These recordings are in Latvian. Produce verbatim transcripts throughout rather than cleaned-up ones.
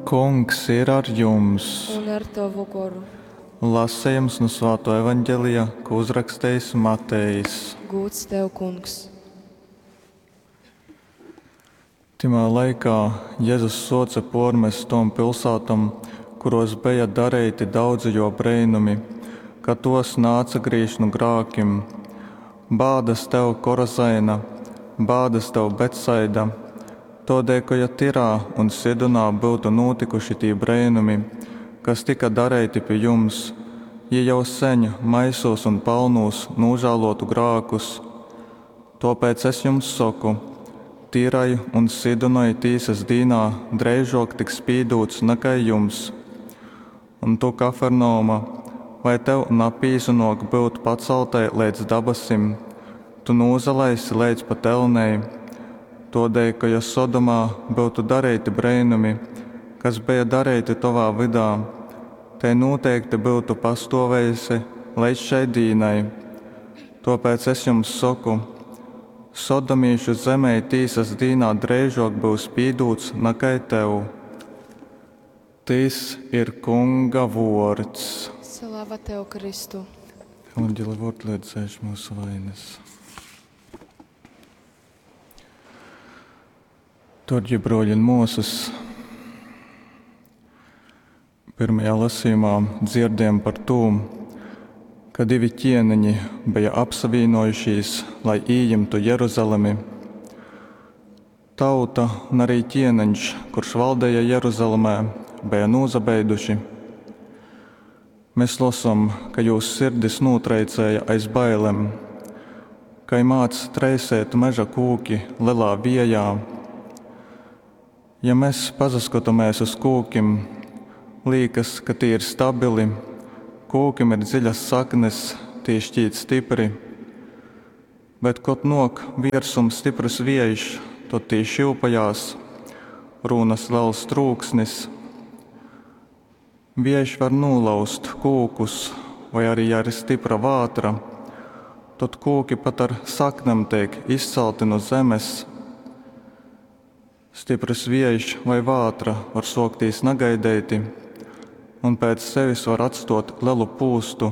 Kungs ir ar jums. Un ar tavu garu. Lasījums no Svētā evaņģēlijā, ko uzrakstījis Matejs. Gūts tev, Kungs. Timā laikā Jēzus soca pormes tom pilsātam, kuros bija darīti daudzi jo breinumi, ka tos nāca grīšnu grākim. Bādas tev Korazaina, bādas tev Betsaida, todēļ, ka ja Tirā un Sidonā būtu notikuši tī breinumi, kas tika darīti pie jums, ja jau sen maisos un palnūs nūžālotu grākus. Tāpēc es jums saku, Tīrai un Sidonai tīsas dīnā dreižok tik spīdūts nekai jums. Un tu, Kafarnauma, vai tev napīzunok būt paceltai līdz dabasim, tu nūzalaisi līdz pat elnei, todēļ, ka ja Sodomā būtu darīti breinumi, kas bija darīti tavā vidā, te noteikti būtu pastāvējusi līdz šai dīnai. Tāpēc es jums saku, sodomīšu zemē tīsas dīnā dreižok būs spīdūts nekai tev. Tis ir Kunga vārds. Slava tev, Kristu. Evaņģēlija vārds liedzēš mūsu vainas. Torģi broļi un mūsus. Pirmajā lasījumā dzirdējām par to, ka divi ķēniņi bija apsavienojušies, lai ieņemtu Jeruzalemi. Tauta un arī ķēniņš, kurš valdēja Jeruzalemē, bija nozabeiduši. Mēs lasām, ka jūs sirdis notreicēja aiz bailēm, kai māc treisēt meža kūki lielā viejā. Ja mēs pazaskatāmies uz kūkim, liekas, ka tie ir stabili, kūkim ir dziļas saknes, tie šķīt stipri, bet, kad nok viersums stiprs viejš, tad tie šilpajās, runas liels trūksnis. Viejš var nolaust kūkus, vai arī ja ir stipra vātra, tad kūki pat ar saknēm tiek izcelti no zemes. Stiprs viejš vai vātra var soktīs negaidēti, un pēc sevis var atstot lielu pūstu.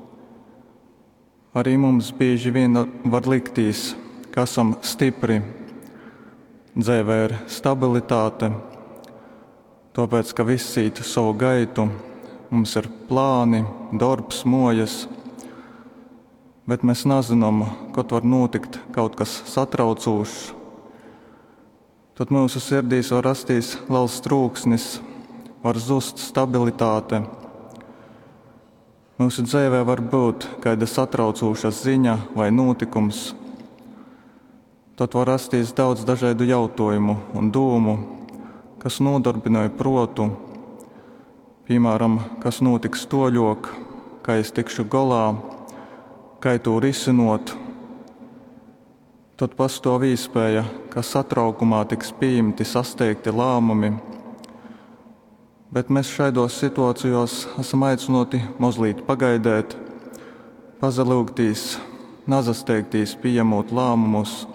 Arī mums bieži vien var liktīs, ka esam stipri. Dzīvē ir stabilitāte, tāpēc, ka viss īt savu gaitu, mums ir plāni, darbs, mojas, bet mēs nezinām, kad var notikt kaut kas satraucošs. Tad mūsu sirdīs var rasties liels trūksnis, var zust stabilitāte. Mūsu dzīvē var būt kāda satraucoša ziņa vai notikums. Tad var rasties daudz dažādu jautājumu un domu, kas nodarbināja protu. Piemēram, kas notiks toļok, kā es tikšu galā, kā to risinot. Tad pastāv iespēja, ka satraukumā tiks pieņemti sasteigti lēmumi. Bet mēs šādos situācijos esam aicināti mazliet pagaidēt, pazalūgtīs, nazasteigtīs pieņemot lēmumus.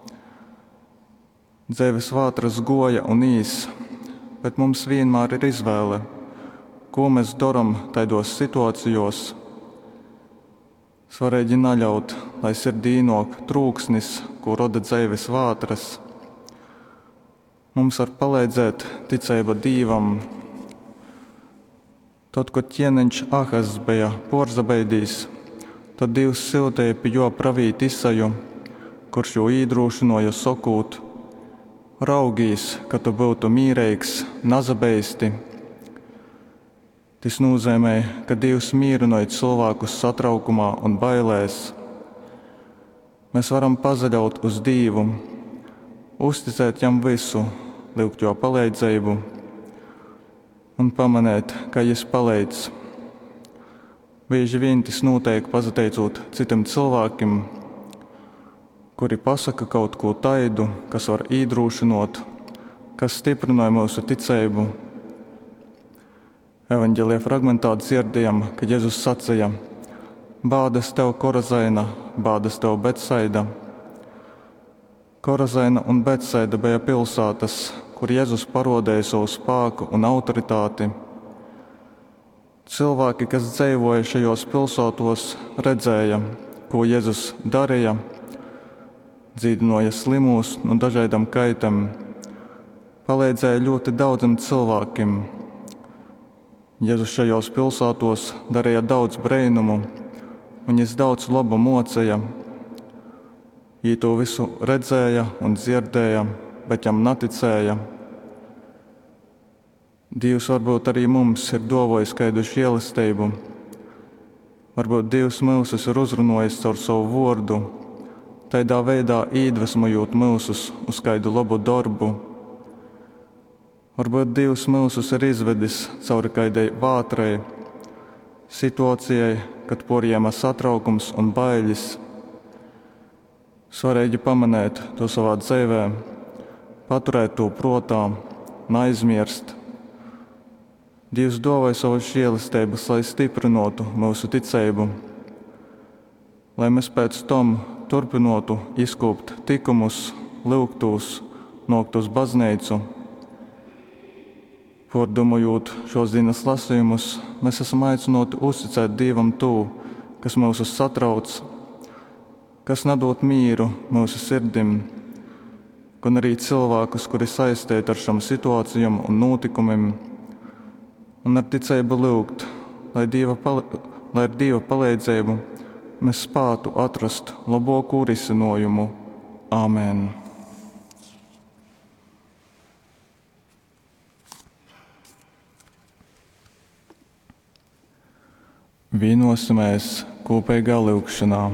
Dzīves vātras goja un īs, bet mums vienmēr ir izvēle, ko mēs darām taidos situācijos. Svarīgi naļaut, lai sirdī nok trūksnis, ko roda dzīves vātras. Mums var palīdzēt ticība Dīvam. Tad, kad ķēniņš Ahaz bija porzabeidījis, tad Dievs siltēja pie jo pravīt Isaju, kurš jo īdrūšinoja sakūt: raugīs, ka tu būtu mīreigs, nazabeisti. Tas nozīmē, ka Dievs mīrinoja cilvēkus satraukumā un bailēs. Mēs varam pazaļaut uz Dievu, uzticēt Jam visu, lūgt jo palīdzību un pamanēt, ka Viņš palīdz. Bieži vien tas notiek pazateicot citam cilvēkiem, kuri pasaka kaut ko taidu, kas var īdrūšinot, kas stiprināja mūsu ticību. Evaņģēlijā fragmentā dzirdējam, ka Jēzus sacīja: bādas tev Korazaina, bādas tev Betsaida. Korazaina un Betsaida bija pilsētas, kur Jēzus parodēja savu spēku un autoritāti. Cilvēki, kas dzīvoja šajos pilsētos, redzēja, ko Jēzus darīja, dzīvināja slimus no dažādām kaitām, palīdzēja ļoti daudziem cilvēkiem. Jēzus šajos pilsētos darīja daudz brīnumu, un viņš daudz labu mocīja. Viņi to visu redzēja un dzirdēja, bet viņam neticēja. Dievs varbūt arī mums ir dāvājis kādu žēlastību. Varbūt Dievs mūs ir uzrunājis caur savu vārdu, tādā veidā iedvesmojot mūs uz kādu labu darbu. Varbūt Dievs mūs ir izvedis cauri kādai vātrai, situācijai, kad porjām satraukums un bailes. Svarīgi pamanīt to savā dzīvē, paturēt to prātā, neaizmirst. Dievs dāvāja savas žēlastības, lai stiprinātu mūsu ticību, lai mēs pēc tam turpinātu izkūpt tikumus, lūgtos, nākt uz baznīcu. Pārdomājot šos dienas lasījumus, mēs esam aicināti uzticēt Dievam to, kas mūs satrauc, kas nedod mīru mūsu sirdim, gan arī cilvēkus, kuri saistīti ar šām situācijām un notikumiem, un ar ticību lūgt, lai, dieva, lai ar Dieva palīdzību mēs spētu atrast labāko risinājumu. Āmen! Vienosimies kopīgā lūgšanā.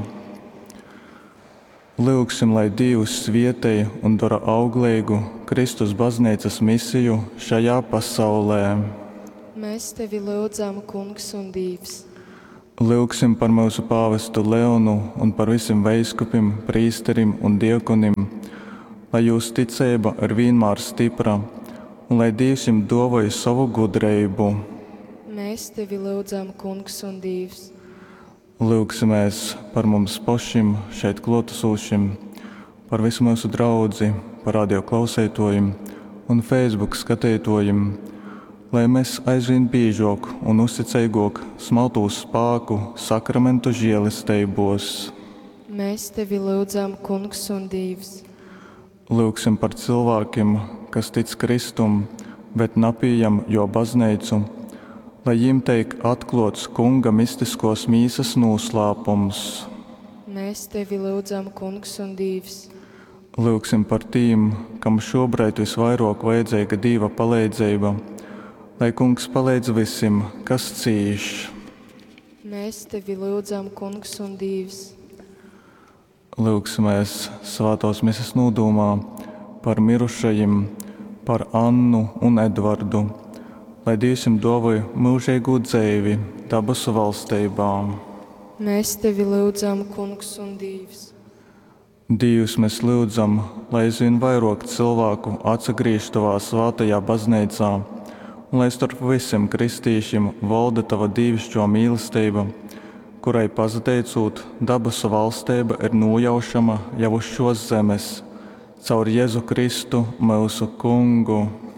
Lūgsim, lai Dievs svētī un dara auglīgu Kristus baznīcas misiju šajā pasaulē. Mēs tevi lūdzam, Kungs un Dievs. Lūgsim par mūsu pāvestu Leonu un par visiem veiskupiem, prīsterim un diakonim, lai jūsu ticība ir vienmēr stipra un lai Dievs jums dāvāja savu gudrību. Mēs tevi lūdzam, Kungs un Dievs. Lūgsimies par mums pašiem, šeit klātesošiem, par visu mūsu draudzi, par radio klausītājiem un Facebook skatītājiem, lai mēs aizvien biežāk un uzticīgāk smeltos spēku sakramentu žēlastībos. Mēs tevi lūdzam, Kungs un Dievs. Lūgsim par cilvēkiem, kas tic Kristum, bet nepieņem jo baznīcu, lai viņiem tiek atklāts Kunga mistiskos mīsas noslēpums. Mēs tevi lūdzam, Kungs un Dievs. Lūgsim par tiem, kam šobrīd visvairāk vajadzīga Dieva palīdzība, lai Kungs palīdz visiem, kas cīš. Mēs tevi lūdzam, Kungs un Dievs. Lūgsimies svētās misas nodomā par mirušajiem, par Annu un Edvardu, lai Dievs jums dāvāja mūžīgu dzīvi dabasu valstībām. Mēs tevi lūdzam, Kungs un Dievs. Dievs, mēs lūdzam, lai aizvien vairāk cilvēku atsagriež tavā svētajā baznīcā, un lai starp visiem kristīšiem valda tava dievišķo mīlestība, kurai pazateicot dabasu valstība ir nojaušama jau uz šos zemes, caur Jēzu Kristu, mūsu Kungu.